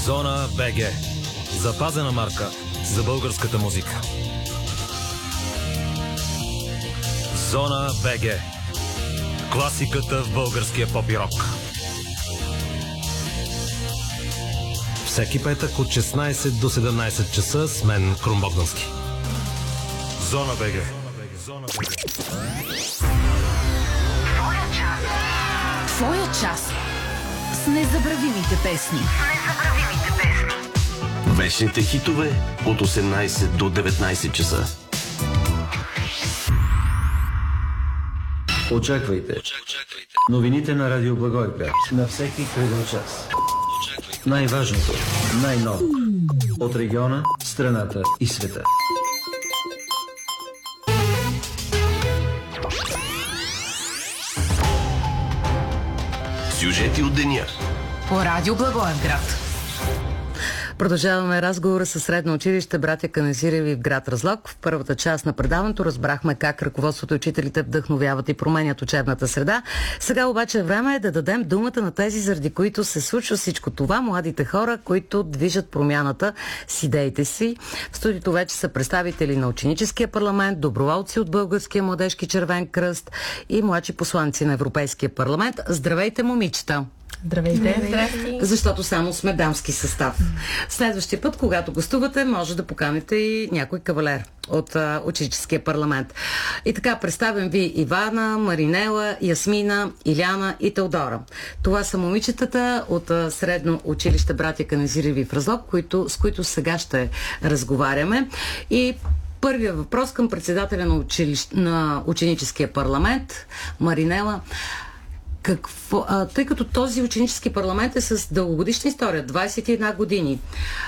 Зона БГ. Запазена марка за българската музика. Зона БГ. Класиката в българския поп и рок. Всеки петък от 16 до 17 часа с мен, Крум Богдански. Зона БГ. Твоя час с незабравимите песни. Вечните хитове от 18 до 19 часа. Очаквайте новините на Радио Благоевград на всеки кръгъл час. Най-важното, най-ново от региона, страната и света. Сюжети от деня. По Радио Благоевград. Продължаваме разговора с Средно училище Братя Каназиреви в град Разлог. В първата част на предаването разбрахме как ръководството и учителите вдъхновяват и променят учебната среда. Сега обаче време е да дадем думата на тези, заради които се случва всичко това, младите хора, които движат промяната с идеите си. В студиото вече са представители на ученическия парламент, доброволци от Българския младежки червен кръст и младши посланици на Европейския парламент. Здравейте, момичета! Здравейте! Здрасти! Защото само сме дамски състав. Следващия път, когато гостувате, може да поканите и някой кавалер от ученическия парламент. И така, представям ви Ивана, Маринела, Ясмина, Иляна и Теодора. Това са момичетата от Средно училище Братя Каназиреви в Разлог, с които сега ще разговаряме. И първият въпрос към председателя на ученическия парламент, Маринела. Тъй като този ученически парламент е с дългогодишна история, 21 години,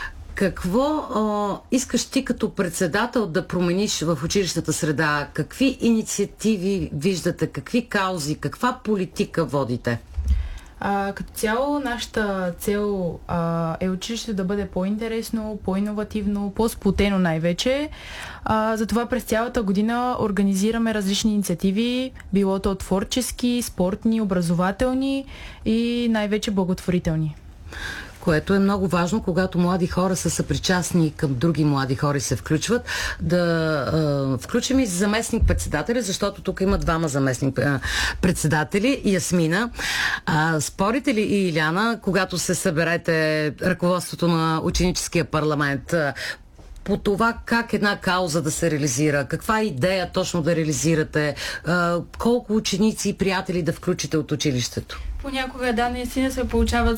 какво искаш ти като председател да промениш в училищната среда? Какви инициативи виждате? Какви каузи? Каква политика водите? Като цяло, нашата цел е училището да бъде по-интересно, по-инновативно, по-сплотено най-вече. Затова през цялата година организираме различни инициативи, било то творчески, спортни, образователни и най-вече благотворителни. Което е много важно, когато млади хора са съпричастни към други млади хора и се включват, да включим и заместник-председателя, защото тук има двама заместник-председатели. Ясмина, спорите ли и Иляна, когато се съберете ръководството на ученическия парламент, по това как една кауза да се реализира, каква идея точно да реализирате, колко ученици и приятели да включите от училището? Понякога, наистина се получават